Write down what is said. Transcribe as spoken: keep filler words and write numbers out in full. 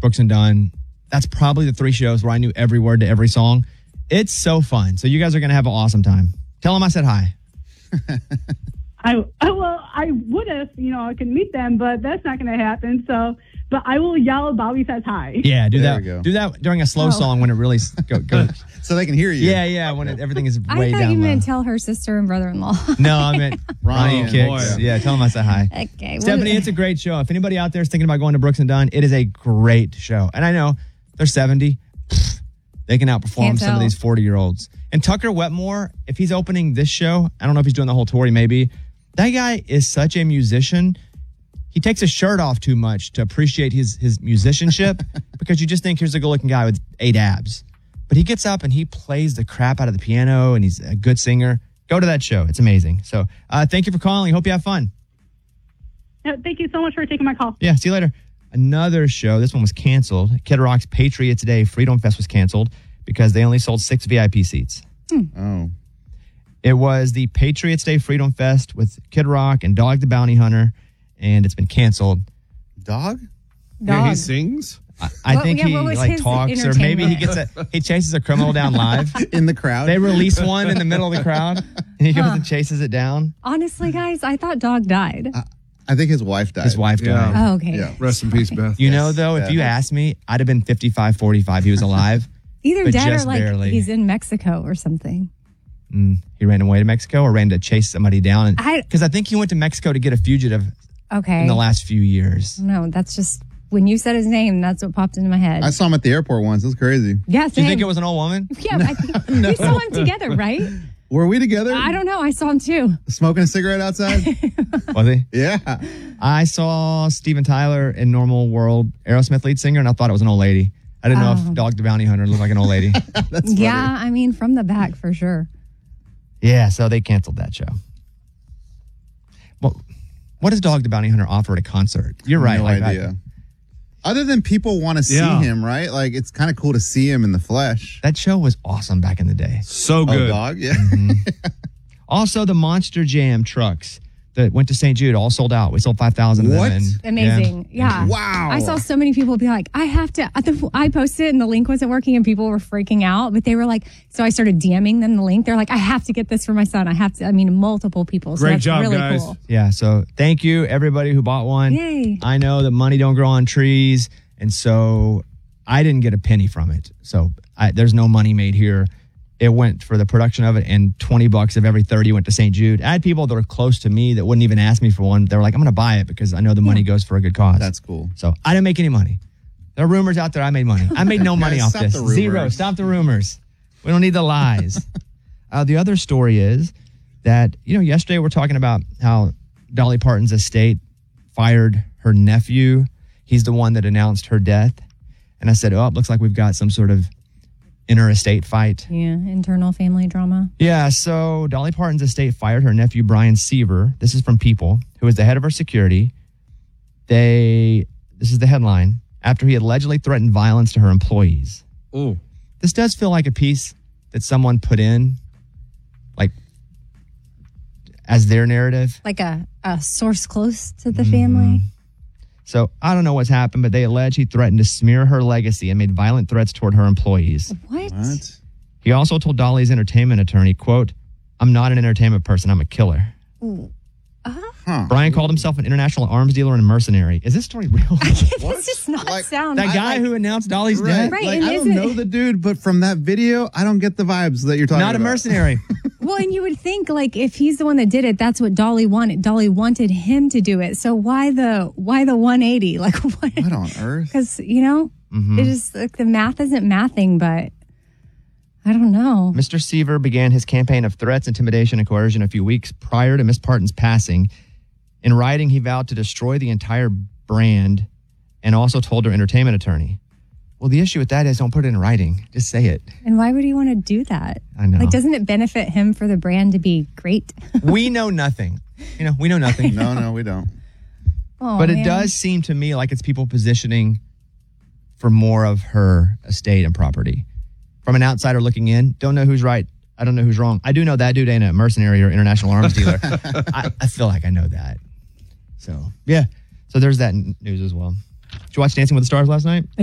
Brooks and Dunn. That's probably the three shows where I knew every word to every song. It's so fun. So you guys are going to have an awesome time. Tell them I said hi. I, I well, I would have, you know, I could meet them, but that's not going to happen. So, but I will yell Bobby says hi. Yeah, do There that. we go. Do that during a slow Oh. song when it really s- go, goes. So they can hear you. Yeah, yeah, when it, everything is I way thought down you low. meant tell her sister and brother-in-law. No, I meant Ronnie Oh, Kicks. boy. Yeah, tell them I said hi. Okay. Stephanie, well, it's a great show. If anybody out there is thinking about going to Brooks and Dunn, it is a great show. And I know they're seventy. Pfft, they can outperform Can't some of tell. these forty-year-olds. And Tucker Wetmore, if he's opening this show, I don't know if he's doing the whole tour, he may be. That guy is such a musician. He takes his shirt off too much to appreciate his, his musicianship because you just think here's a good-looking guy with eight abs. But he gets up and he plays the crap out of the piano and he's a good singer. Go to that show. It's amazing. So uh, thank you for calling. Hope you have fun. Yeah, thank you so much for taking my call. Yeah, see you later. Another show. This one was canceled. Kid Rock's Patriots Day Freedom Fest was canceled because they only sold six V I P seats. Oh. It was the Patriots Day Freedom Fest with Kid Rock and Dog the Bounty Hunter, and it's been canceled. Dog? Yeah, dog. he sings. I, I What- think yeah, he what was like his talks, or maybe he gets entertainment? a he chases a criminal down live. In the crowd? They release one in the middle of the crowd, and he goes and chases it down. Honestly, guys, I thought dog died. I think his wife died. His wife Yeah. died. oh, okay. Yeah. Rest in peace, Beth. You know, though, if Yeah. you asked me, I'd have been fifty-five forty-five. He was alive. Either But dead or just like barely. he's in Mexico or something. Mm, he ran away to Mexico or ran to chase somebody down. I- Because I, think he went to Mexico to get a fugitive Okay. in the last few years. No, that's just when you said his name, that's what popped into my head. I saw him at the airport once. It was crazy. yeah, Do you think same. it was an old woman? Yeah, I think we saw him together, right? Were we together? I don't know. I saw him too. Smoking a cigarette outside? Was he? Yeah. I saw Steven Tyler in Normal World, Aerosmith lead singer, and I thought it was an old lady. I didn't know Oh. if Dog the Bounty Hunter looked like an old lady. That's funny. Yeah, I mean, from the back for sure. Yeah, so they canceled that show. Well, what does Dog the Bounty Hunter offer at a concert? You're right. No like, I- idea. Other than people want to see Yeah. him, right? Like, it's kind of cool to see him in the flesh. that show was awesome back in the day. So Oh, good. dog? Yeah. Also, the Monster Jam trucks that went to Saint Jude all sold out. We sold five thousand of What? them. and- Amazing. Yeah. Wow. I saw so many people be like, I have to. I th- I posted it and the link wasn't working and people were freaking out, but they were like, so I started DMing them the link. They're like, I have to get this for my son. I have to. I mean, multiple people. So Great that's job, really guys. cool. Yeah, so thank you, everybody who bought one. Yay. I know that money don't grow on trees, and so I didn't get a penny from it. So I, there's no money made here. It went for the production of it, and twenty bucks of every thirty went to Saint Jude. I had people that were close to me that wouldn't even ask me for one. They were like, I'm going to buy it because I know the money goes for a good cause. That's cool. So I didn't make any money. There are rumors out there I made money. I made no money Guys, off stop this. the rumors. Zero. Stop the rumors. We don't need the lies. uh, the other story is that, you know, yesterday we're talking about how Dolly Parton's estate fired her nephew. He's the one that announced her death. And I said, oh, it looks like we've got some sort of inter-estate fight. Yeah. Internal family drama. Yeah, so Dolly Parton's estate fired her nephew, Brian Seaver. This is from People, who is the head of her security. They, this is the headline, after he allegedly threatened violence to her employees. Oh, This does feel like a piece that someone put in, like, as their narrative. Like a, a source close to Mm-hmm. the family. So I don't know what's happened, but they allege he threatened to smear her legacy and made violent threats toward her employees. What? What? He also told Dolly's entertainment attorney, quote, I'm not an entertainment person, I'm a killer. Huh. Brian called himself an international arms dealer and a mercenary. Is this story real? This does not Like, sound That I- guy I- who announced Dolly's Right. death? Right, Like, and I don't isn't- know the dude, but from that video, I don't get the vibes that you're talking Not about. a mercenary. Well, and you would think like if he's the one that did it, that's what Dolly wanted. Dolly wanted him to do it. So why the why the one eighty? Like what? What on earth? Because you know, Mm-hmm. it just like the math isn't mathing, but I don't know. Mister Seaver began his campaign of threats, intimidation, and coercion a few weeks prior to Miss Parton's passing. In writing, he vowed to destroy the entire brand and also told her entertainment attorney. Well, the issue with that is don't put it in writing. Just say it. And why would he want to do that? I know. Like, doesn't it benefit him for the brand to be great? We know nothing. You know, we know nothing. No, no, we don't. Oh, But it man. does seem to me like it's people positioning for more of her estate and property. From an outsider looking in, don't know who's right. I don't know who's wrong. I do know that dude ain't a mercenary or international arms dealer. I, I feel like I know that. So, yeah. So there's that n- news as well. Did you watch Dancing with the Stars last night?